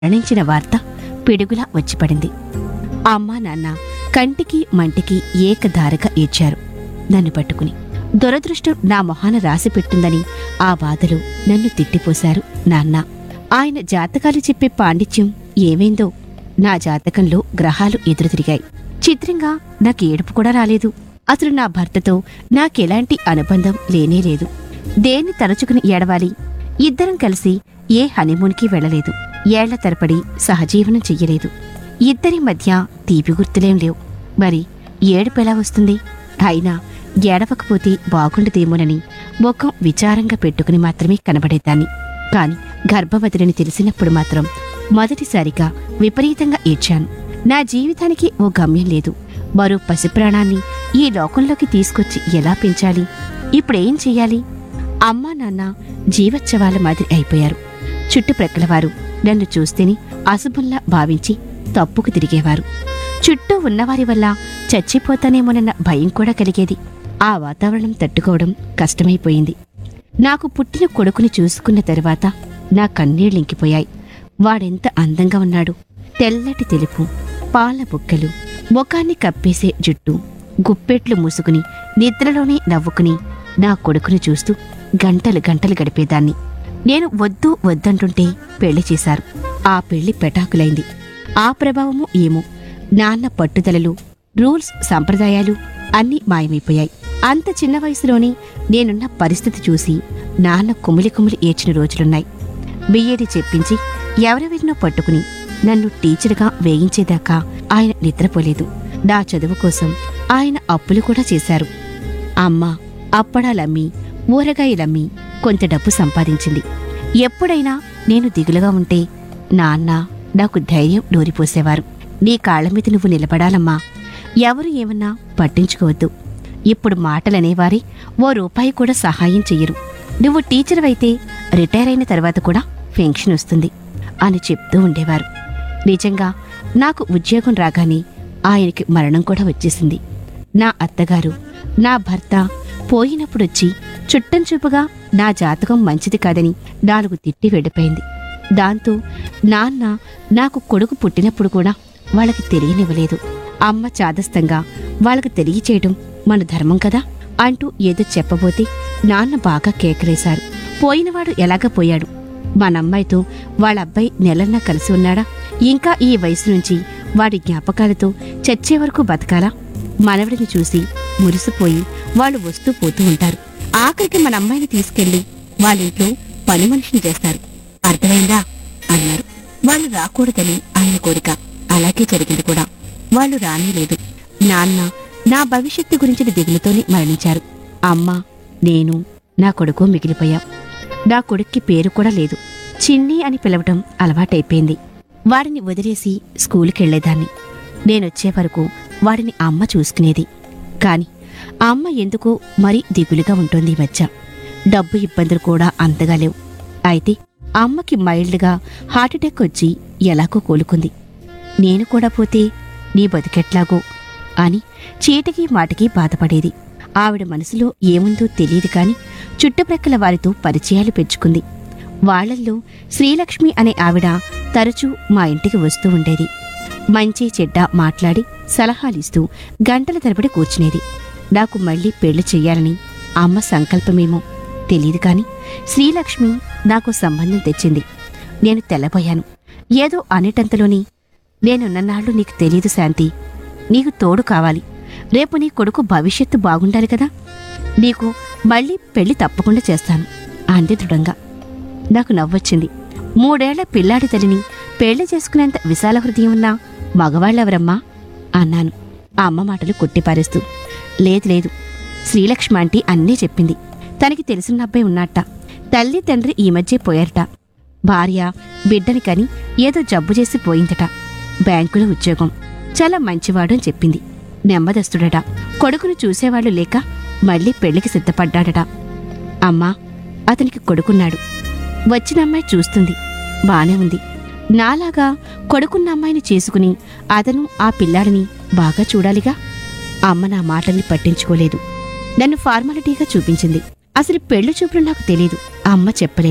మరణించిన వార్త పిడుగులా వచ్చిపడింది. అమ్మా నాన్న కంటికి మంటికి ఏకధారగా ఏడ్చారు నన్ను పట్టుకుని. దురదృష్టం నా మొహాన రాసిపెట్టుందని ఆ బాధలో నన్ను తిట్టిపోశారు నాన్న. ఆయన జాతకాలు చెప్పే పాండిత్యం ఏమైందో నా జాతకంలో గ్రహాలు ఎదురుతిరిగాయి. చిత్రంగా నాకు ఏడుపు కూడా రాలేదు. అసలు నా భర్తతో నాకెలాంటి అనుబంధం లేనేలేదు. దేన్ని తలుచుకుని ఏడవాలి? ఇద్దరం కలిసి ఏ హనీమూన్కి వెళ్లలేదు. ఏళ్ల తరపడి సహజీవనం చెయ్యలేదు. ఇద్దరి మధ్య తీపి గుర్తులేం లేవు. మరి ఏడుపెలా వస్తుంది? అయినా ఏడవకపోతే బాగుండదేమోనని ముఖం విచారంగా పెట్టుకుని మాత్రమే కనబడేదాన్ని. కాని గర్భవతిని తెలిసినప్పుడు మాత్రం మొదటిసారిగా విపరీతంగా ఏడ్చాను. నా జీవితానికి ఓ గమ్యం లేదు. మరో పసిప్రాణాన్ని ఈ లోకంలోకి తీసుకొచ్చి ఎలా పెంచాలి? ఇప్పుడేం చెయ్యాలి? అమ్మా నాన్న జీవోత్సవాల మాదిరి అయిపోయారు. చుట్టుప్రక్కల వారు నన్ను చూస్తేనే అశుభంలా భావించి తప్పుకు తిరిగేవారు. చుట్టూ ఉన్నవారి వల్ల చచ్చిపోతానేమోనన్న భయం కూడా కలిగేది. ఆ వాతావరణం తట్టుకోవడం కష్టమైపోయింది. నాకు పుట్టిన కొడుకుని చూసుకున్న తరువాత నా కన్నీళ్లింకిపోయాయి. వాడెంత అందంగా ఉన్నాడు. తెల్లటి తెలుపు, పాల బుక్కలు, ముఖాన్ని కప్పేసే జుట్టు, గుప్పెట్లు మూసుకుని నిద్రలోనే నవ్వుకుని నా కొడుకుని చూస్తూ గంటలు గంటలు గడిపేదాన్ని. నేను వద్దు వద్దంటుంటే పెళ్లి చేశారు. ఆ పెళ్లి పెటాకులైంది. ఆ ప్రభావము ఏమో నాన్న పట్టుదలలు, రూల్స్, సంప్రదాయాలు అన్నీ మాయమైపోయాయి. అంత చిన్న వయసులోనే నేనున్న పరిస్థితి చూసి నాన్న కుమిలి కుమిలి ఏడ్చిన రోజులున్నాయి. బిఏడి చెప్పించి ఎవరెవరినో పట్టుకుని నన్ను టీచర్గా వేయించేదాకా ఆయన నిద్రపోలేదు. నా చదువు కోసం ఆయన అప్పులు కూడా చేశారు. అమ్మ అప్పడాలమ్మి, ఊరగాయలమ్మి కొంత డబ్బు సంపాదించింది. ఎప్పుడైనా నేను దిగులుగా ఉంటే నాన్న నాకు ధైర్యం నూరిపోసేవారు. నీ కాళ్లమీద నువ్వు నిలబడాలమ్మా. ఎవరు ఏమన్నా పట్టించుకోవద్దు. ఇప్పుడు మాటలనేవారే ఓ రూపాయి కూడా సహాయం చెయ్యరు. నువ్వు టీచర్వైతే రిటైర్ అయిన తర్వాత కూడా పెన్షన్ వస్తుంది అని చెప్తూ ఉండేవారు. నిజంగా నాకు ఉద్యోగం రాగానే ఆయనకి మరణం కూడా వచ్చేసింది. నా అత్తగారు, నా భర్త పోయినప్పుడొచ్చి చుట్టం చూపుగా నా జాతకం మంచిది కాదని 4 తిట్టి వెళ్ళిపోయింది. దాంతో నాన్న నాకు కొడుకు పుట్టినప్పుడు కూడా వాళ్ళకి తెలియనివ్వలేదు. అమ్మ చాదస్తంగా వాళ్ళకి తెలియచేయటం మన ధర్మం కదా అంటూ ఏదో చెప్పబోతే నాన్న బాగా కేకలేశారు. పోయినవాడు ఎలాగ పోయాడు? మనమ్మాయితో వాళ్ళబ్బాయి నెలన్నా కలిసి ఉన్నాడా? ఇంకా ఈ వయసు నుంచి వాడి జ్ఞాపకాలతో చచ్చే వరకు బతకాలా? మనవడిని చూసి మురిసిపోయి వాళ్ళు వస్తూ పోతూ ఉంటారు. ఆఖరికి మన అమ్మాయిని తీసుకెళ్లి వాళ్ళింట్లో పని మనిషిని చేస్తారు. అర్థమైందా అన్నారు. వాళ్ళు రాకూడదని ఆయన కోరిక. అలాగే జరిగింది కూడా. వాళ్ళు రానేలేదు. నాన్న నా భవిష్యత్తు గురించిన దిగులుతోనే మరణించారు. అమ్మ, నేను, నా కొడుకు మిగిలిపోయాం. నా కొడుక్కి పేరు కూడా లేదు. చిన్ని అని పిలవటం అలవాటైపోయింది. వాడిని వదిలేసి స్కూలుకెళ్లేదాన్ని. నేనొచ్చే వరకు వాడిని అమ్మ చూసుకునేది. కాని అమ్మ ఎందుకో మరీ దిగులుగా ఉంటుంది ఈ మధ్య. డబ్బు ఇబ్బందులు కూడా అంతగా లేవు. అయితే అమ్మకి మైల్డ్గా హార్ట్అటాక్ వచ్చి ఎలాగో కోలుకుంది. నేను కూడా పోతే నీ బతికెట్లాగో అని చీటికి మాటికి బాధపడేది. ఆవిడ మనసులో ఏముందో తెలియదు కాని చుట్టుప్రక్కల వారితో పరిచయాలు పెంచుకుంది. వాళ్లల్లో శ్రీలక్ష్మి అనే ఆవిడ తరచూ మా ఇంటికి వస్తూ ఉండేది. మంచి చెడ్డ మాట్లాడి సలహాలిస్తూ గంటల తరబడి కూర్చునేది. నాకు మళ్లీ పెళ్లి చెయ్యాలని అమ్మ సంకల్పమేమో తెలీదు కాని శ్రీలక్ష్మి నాకు సంబంధం తెచ్చింది. నేను తెల్లబోయాను. ఏదో అనేటంతలోని నేనున్ననాళ్లు నీకు తెలీదు శాంతి. నీకు తోడు కావాలి. రేపు నీ కొడుకు భవిష్యత్తు బాగుండాలి కదా. నీకు మళ్లీ పెళ్లి తప్పకుండా చేస్తాను అంది దృఢంగా. నాకు నవ్వొచ్చింది. 3 ఏళ్ల పిల్లాడి తల్లిని పెళ్లి చేసుకునేంత విశాల హృదయం ఉన్నా మగవాళ్లెవరమ్మా అన్నాను. ఆ అమ్మ మాటలు కొట్టిపారేస్తూ. లేదు లేదు, శ్రీలక్ష్మి ఆంటీ అన్నీ చెప్పింది. తనకి తెలిసిన అబ్బాయి ఉన్నట్ట. తల్లి తండ్రి ఈ మధ్య పోయారట. భార్య బిడ్డని కని ఏదో జబ్బు చేసి పోయిందట. బ్యాంకులో ఉద్యోగం. చాలా మంచివాడు అని చెప్పింది. నెమ్మదస్తుడట. కొడుకును చూసేవాళ్లు లేక మళ్లీ పెళ్లికి సిద్ధపడ్డాడట. అమ్మా, అతనికి కొడుకున్నాడు. వచ్చిన అమ్మాయి చూస్తుంది. బానే ఉంది. నాలాగా కొడుకున్న అమ్మాయిని చేసుకుని అతను ఆ పిల్లాడిని బాగా చూడాలిగా. అమ్మ నా మాటల్ని పట్టించుకోలేదు. నన్ను ఫార్మాలిటీగా చూపించింది. అసలు పెళ్లి చూపులు నాకు తెలీదు. అమ్మ చెప్పలేదు.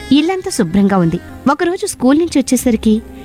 ఇల్లంతా శుభ్రంగా ఉంది. ఒకరోజు స్కూల్ నుంచి వచ్చేసరికి